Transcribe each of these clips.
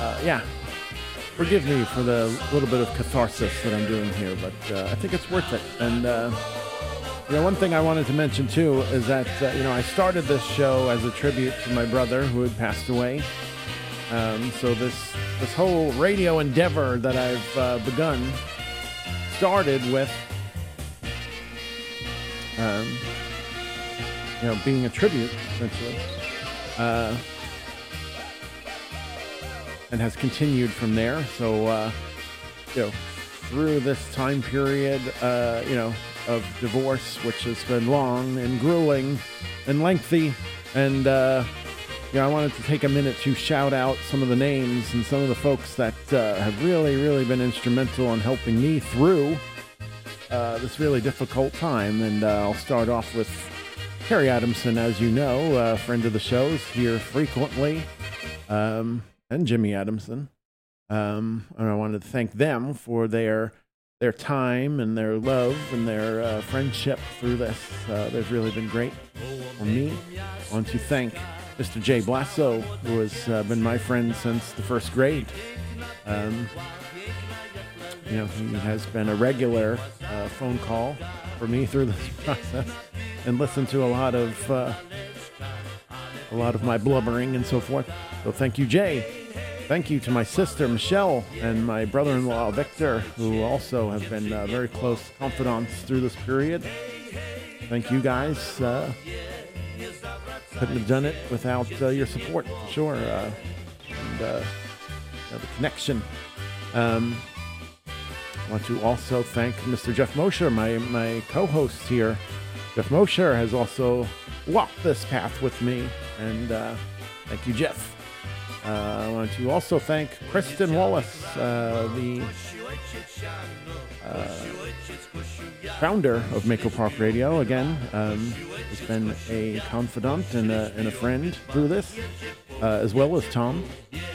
yeah, forgive me for the little bit of catharsis that I'm doing here, but I think it's worth it. And one thing I wanted to mention too is that I started this show as a tribute to my brother who had passed away. So this whole radio endeavor that I've begun started with being a tribute, essentially, and has continued from there. So, through this time period, of divorce, which has been long and grueling and lengthy, and I wanted to take a minute to shout out some of the names and some of the folks that have really, really been instrumental in helping me through this really difficult time. And I'll start off with Terry Adamson, as you know, a friend of the show's here frequently, and Jimmy Adamson. And I wanted to thank them for their time and their love and their friendship through this. They've really been great for me. I want to thank Mr. Jay Blasso, who has been my friend since the first grade. He has been a regular phone call for me through this process and listened to a lot of my blubbering and so forth. So thank you, Jay. Thank you to my sister, Michelle, and my brother-in-law, Victor, who also have been very close confidants through this period. Thank you, guys. Couldn't have done it without your support, for sure, and the connection. I want to also thank Mr. Jeff Mosher, my co-host here. Jeff Mosher has also walked this path with me, and thank you, Jeff. I want to also thank Kristen Wallace, the founder of Mako Park Radio. Again, has been a confidant and a friend through this, as well as Tom.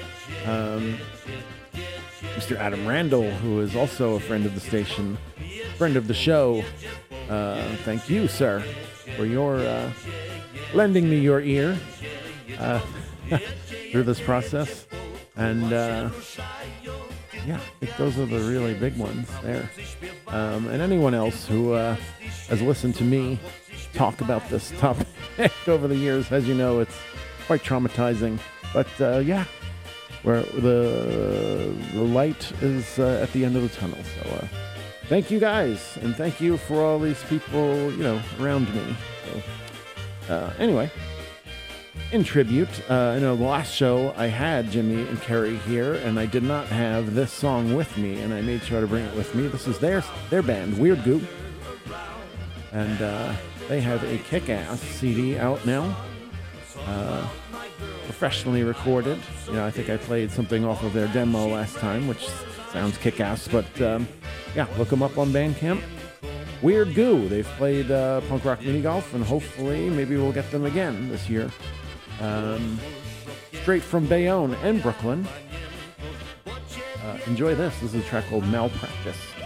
Mr. Adam Randall, who is also a friend of the station, friend of the show. Thank you, sir, for your lending me your ear through this process. And I think those are the really big ones there. And anyone else who has listened to me talk about this topic over the years, as you know, it's quite traumatizing. But where the light is at the end of the tunnel. So thank you, guys, and thank you for all these people, around me. So anyway, in tribute, the last show I had Jimmy and Kerry here, and I did not have this song with me, and I made sure to bring it with me. This is their band, Weird Goo, and they have a kick-ass CD out now, professionally recorded. I think I played something off of their demo last time, which sounds kick-ass, but look them up on Bandcamp. Weird Goo. They've played Punk Rock Mini Golf, and hopefully maybe we'll get them again this year. Straight from Bayonne and Brooklyn. Enjoy this. This is a track called Malpractice.